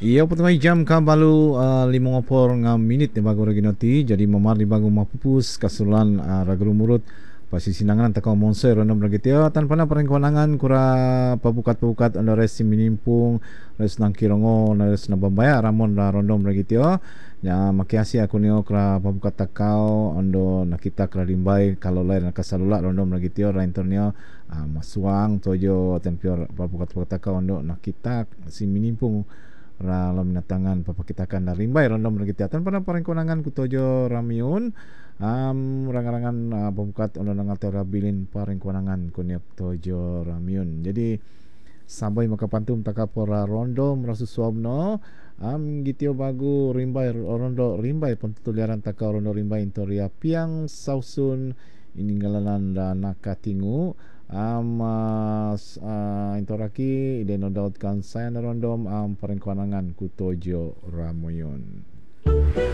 Iya pertama jam ka balu 50 nga minit ni bago reginoti jadi mamar di bago mapupus kasulan ragru murut pasisinangan takau monser random ragitio tanpa na pareng kewenangan kura pabukat-pabukat ando resi minimpung res nang kirongo res na bambaya ramon ra random ragitio ya makiasi aku nio kra pabukat takau ando nakita kra rimbai kalau lain kasalula random ragitio ra internio masuang tojo tempior pabukat-pabukat takau ando nakita si minimpung ralam natangan papakitakan dari rimbai random regitiatan pada parang konangan kutojo ramiun rangan-rangan pembukat undang ngatur rabilin parang konangan kunyok tojo ramiun jadi sampai makapantum takapora rondo merasu suamno gitio bagu rimbai rondo rimbai pentuliaran taka rondo rimbai intoria piang sausun ininggalan dan nakatingu intoraki ideno daud kan saya rondom pareng kuanangan kutojo ramoyon